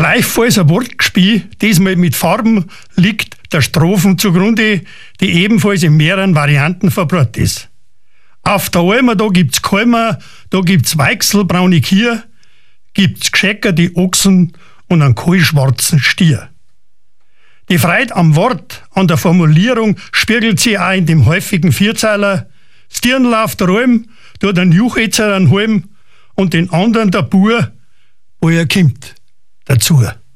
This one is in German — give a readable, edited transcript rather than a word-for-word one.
Gleichfalls ein Wortgespiel, diesmal mit Farben, liegt der Strophen zugrunde, die ebenfalls in mehreren Varianten verbreitet ist. Auf der Alma, da gibt's Kalmer, da gibt's Weichsel, braune Kier, gibt's gescheckerte Ochsen und einen kohlschwarzen Stier. Die Freude am Wort, an der Formulierung spiegelt sich auch in dem häufigen Vierzeiler. Das Dirndl auf der Alm, tut ein Juchetzer an Halm und den anderen der Bur, wo er kommt, dazu.